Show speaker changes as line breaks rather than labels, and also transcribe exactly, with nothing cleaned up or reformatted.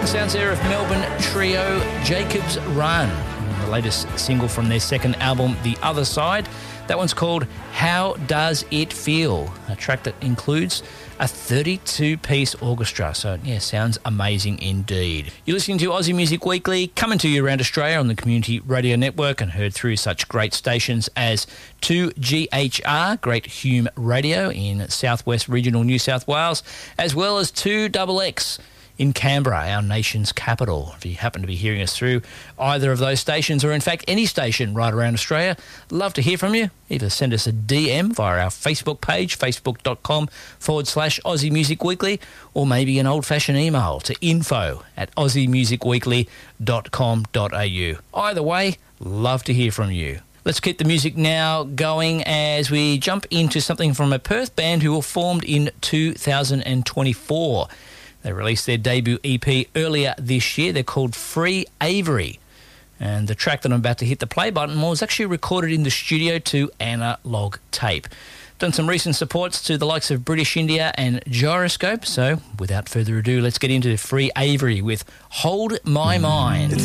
Sounds there of Melbourne trio Jacob's Run, the latest single from their second album, The Other Side. That one's called How Does It Feel? A track that includes a thirty-two piece orchestra. So, yeah, sounds amazing indeed. You're listening to Aussie Music Weekly, coming to you around Australia on the Community Radio Network and heard through such great stations as two G H R, Great Hume Radio in southwest regional New South Wales, as well as two X X in Canberra, our nation's capital. If you happen to be hearing us through either of those stations, or in fact any station right around Australia, love to hear from you. Either send us a D M via our Facebook page, facebook.com forward slash Aussie Music Weekly, or maybe an old-fashioned email to info at aussiemusicweekly dot com dot a u. Either way, love to hear from you. Let's keep the music now going as we jump into something from a Perth band who were formed in two thousand twenty-four. They released their debut E P earlier this year. They're called Free Avery. And the track that I'm about to hit the play button was actually recorded in the studio to analog tape. Done some recent supports to the likes of British India and Gyroscope. So without further ado, let's get into Free Avery with Hold My Mind.